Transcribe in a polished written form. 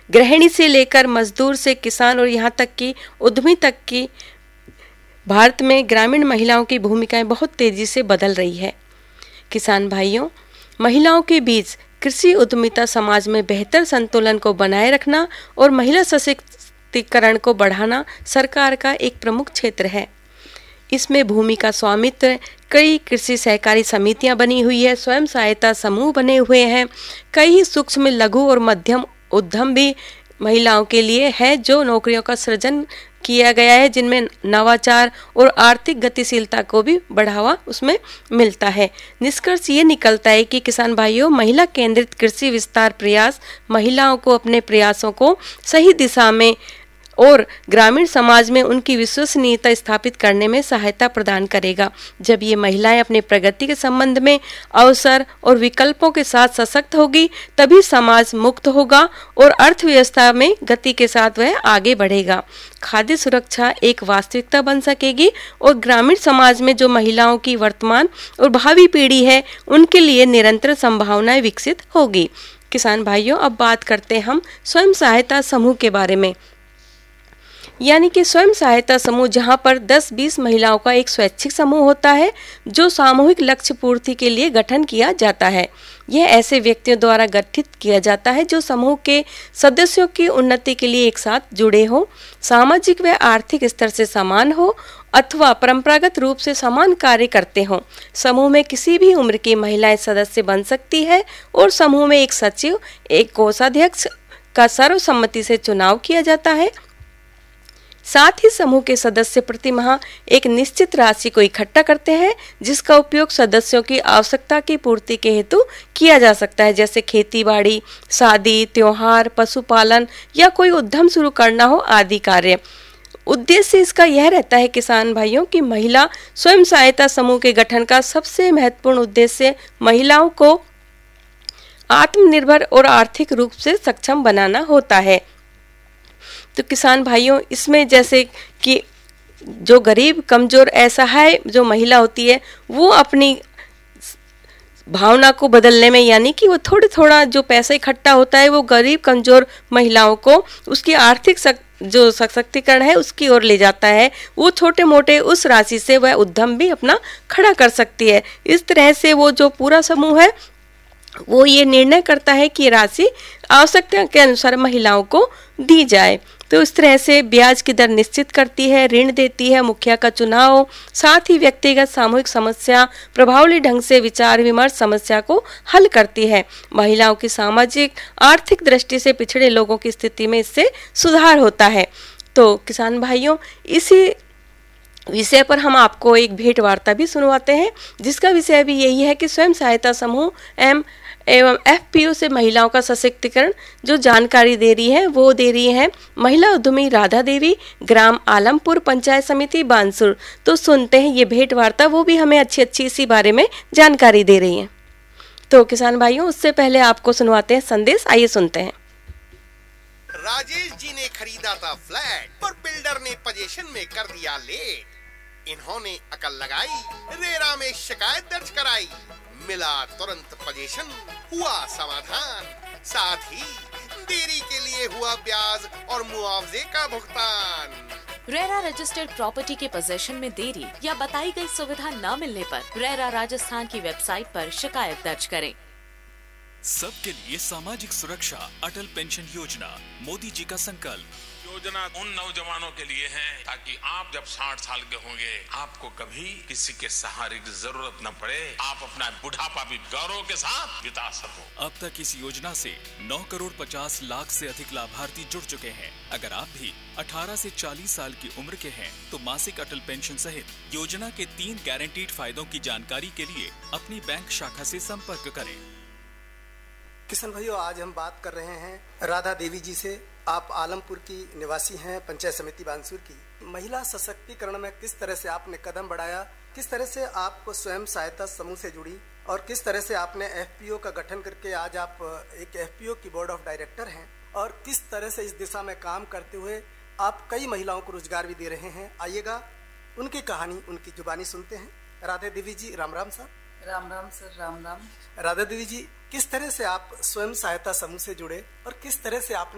गृहिणी से लेकर मजदूर से किसान और यहाँ तक कि उद्यमी तक की भारत में ग्रामीण महिलाओं की भूमिकाएं बहुत तेजी से बदल रही है। किसान भाइयों, महिलाओं के बीच कृषि उद्यमिता समाज में बेहतर संतुलन को बनाए रखना और महिला सशक्तिकरण को बढ़ाना सरकार का एक प्रमुख क्षेत्र है। इसमें भूमि का स्वामित्व, कई कृषि सहकारी समितियां बनी हुई है, स्वयं सहायता समूह बने हुए हैं, कई सूक्ष्म लघु और मध्यम उद्यम भी महिलाओं के लिए है जो नौकरियों का सृजन किया गया है, जिनमें नवाचार और आर्थिक गतिशीलता को भी बढ़ावा उसमें मिलता है। निष्कर्ष ये निकलता है कि किसान भाइयों, महिला केंद्रित कृषि विस्तार प्रयास महिलाओं को अपने प्रयासों को सही दिशा में और ग्रामीण समाज में उनकी विश्वसनीयता स्थापित करने में सहायता प्रदान करेगा। जब ये महिलाएं अपने प्रगति के संबंध में अवसर और विकल्पों के साथ सशक्त होगी, तभी समाज मुक्त होगा और अर्थव्यवस्था में गति के साथ वह आगे बढ़ेगा। खाद्य सुरक्षा एक वास्तविकता बन सकेगी और ग्रामीण समाज में जो महिलाओं की वर्तमान और भावी पीढ़ी है, उनके लिए निरंतर संभावनाएं विकसित होगी। किसान भाइयों, अब बात करते हैं हम स्वयं सहायता समूह के बारे में। यानी कि स्वयं सहायता समूह जहां पर 10-20 महिलाओं का एक स्वैच्छिक समूह होता है जो सामूहिक लक्ष्य पूर्ति के लिए गठन किया जाता है। यह ऐसे व्यक्तियों द्वारा गठित किया जाता है जो समूह के सदस्यों की उन्नति के लिए एक साथ जुड़े हो, सामाजिक व आर्थिक स्तर से समान हो अथवा परंपरागत रूप से समान कार्य करते हों। समूह में किसी भी उम्र की महिलाएं सदस्य बन सकती है और समूह में एक सचिव, एक कोषाध्यक्ष का सर्वसम्मति से चुनाव किया जाता है। साथ ही समूह के सदस्य प्रति माह एक निश्चित राशि को इकट्ठा करते हैं, जिसका उपयोग सदस्यों की आवश्यकता की पूर्ति के हेतु किया जा सकता है, जैसे खेती बाड़ी, शादी, त्योहार, पशुपालन या कोई उद्यम शुरू करना हो आदि कार्य। उद्देश्य इसका यह रहता है किसान भाइयों कि महिला स्वयं सहायता समूह के गठन का सबसे महत्वपूर्ण उद्देश्य महिलाओं को आत्मनिर्भर और आर्थिक रूप से सक्षम बनाना होता है। तो किसान भाइयों, इसमें जैसे कि जो गरीब, कमजोर, असहाय जो महिला होती है, वो अपनी भावना को बदलने में, यानी कि वो थोड़ा जो पैसा इकट्ठा होता है वो गरीब कमजोर महिलाओं को उसकी आर्थिक जो सशक्तिकरण है उसकी ओर ले जाता है। वो छोटे मोटे उस राशि से वह उद्यम भी अपना खड़ा कर सकती है। इस तरह से वो जो पूरा समूह है वो ये निर्णय करता है कि राशि आवश्यकता के अनुसार महिलाओं को दी जाए। तो इस तरह से ब्याज की दर निश्चित करती है, ऋण देती है, मुखिया का चुनाव, साथ ही व्यक्तिगत सामूहिक समस्या प्रभावशाली ढंग से विचार विमर्श समस्या को हल करती है। महिलाओं की सामाजिक आर्थिक दृष्टि से पिछड़े लोगों की स्थिति में इससे सुधार होता है। तो किसान भाइयों, इसी विषय पर हम आपको एक भेंट वार्ता भी सुनवाते हैं, जिसका विषय भी यही है कि स्वयं सहायता समूह एवं एफपीओ से महिलाओं का सशक्तिकरण। जो जानकारी दे रही है वो दे रही है महिला उद्यमी राधा देवी, ग्राम आलमपुर, पंचायत समिति बानसूर। तो सुनते हैं ये भेंट वार्ता, वो भी हमें अच्छी इसी बारे में जानकारी दे रही है। तो किसान भाइयों, उससे पहले आपको सुनवाते हैं संदेश, आइए सुनते हैं। राजेश जी ने खरीदा था फ्लैट, पर बिल्डर ने पोजीशन में कर दिया लेट। इन्होंने अकल लगाई, रेरा में शिकायत दर्ज कराई, मिला तुरंत पोजीशन, हुआ समाधान। साथ ही देरी के लिए हुआ ब्याज और मुआवजे का भुगतान। रेरा रजिस्टर्ड प्रॉपर्टी के पोजीशन में देरी या बताई गई सुविधा न मिलने पर रेरा राजस्थान की वेबसाइट पर शिकायत दर्ज करें। सबके लिए सामाजिक सुरक्षा, अटल पेंशन योजना, मोदी जी का संकल्प। योजना उन नौजवानों के लिए है ताकि आप जब 60 साल के होंगे आपको कभी किसी के सहारे की जरूरत न पड़े, आप अपना बुढ़ापा भी गौरव के साथ बिता सको। अब तक इस योजना से 9 करोड़ 50 लाख से अधिक लाभार्थी जुड़ चुके हैं। अगर आप भी 18 से 40 साल की उम्र के हैं तो मासिक अटल पेंशन सहित योजना के 3 गारंटीड फायदों की जानकारी के लिए अपनी बैंक शाखा से संपर्क करें। किसान भाइयों, आज हम बात कर रहे हैं राधा देवी जी से। आप आलमपुर की निवासी हैं, पंचायत समिति बानसूर की। महिला सशक्तिकरण में किस तरह से आपने कदम बढ़ाया, किस तरह से आप स्वयं सहायता समूह से जुड़ी और किस तरह से आपने एफपीओ का गठन करके आज आप एक एफपीओ की बोर्ड ऑफ डायरेक्टर हैं और किस तरह से इस दिशा में काम करते हुए आप कई महिलाओं को रोजगार भी दे रहे हैं। आइएगा उनकी कहानी उनकी जुबानी सुनते हैं। राधा देवी जी, राम राम साहब। राम राम सर, राम राम। राधा देवी जी, किस तरह से आप स्वयं सहायता समूह से जुड़े और किस तरह से आपने